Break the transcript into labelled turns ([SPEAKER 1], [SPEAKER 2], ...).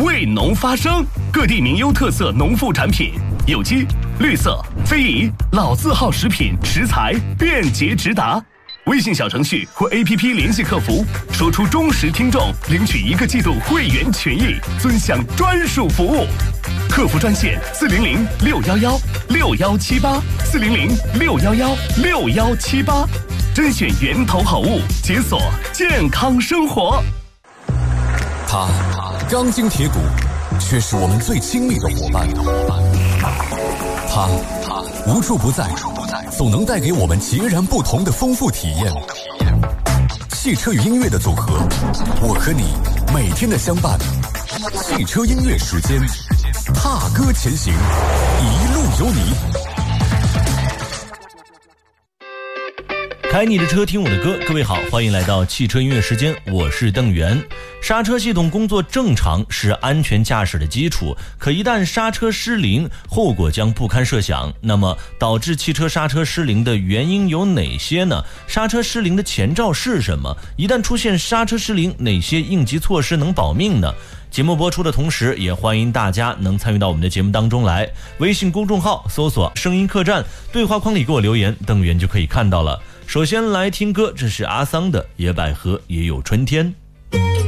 [SPEAKER 1] 为农发声，各地名优特色农副产品，有机、绿色、非遗、老字号食品食材便捷直达。微信小程序或 APP 联系客服，说出忠实听众，领取1个季度会员权益，尊享专属服务。客服专线400-611-6178，400-611-6178，甄选源头好物，解锁健康生活。
[SPEAKER 2] 它钢筋铁骨，却是我们最亲密的伙伴。它无处不在，总能带给我们截然不同的丰富体验。汽车与音乐的组合，我和你每天的相伴。汽车音乐时间，踏歌前行，一路有你。
[SPEAKER 3] 开你的车，听我的歌。各位好，欢迎来到汽车音乐时间，我是邓源。刹车系统工作正常是安全驾驶的基础，可一旦刹车失灵，后果将不堪设想。那么导致汽车刹车失灵的原因有哪些呢？刹车失灵的前兆是什么？一旦出现刹车失灵，哪些应急措施能保命呢？节目播出的同时，也欢迎大家能参与到我们的节目当中来。微信公众号搜索声音客栈，对话框里给我留言，邓源就可以看到了。首先来听歌，这是阿桑的《野百合也有春天》。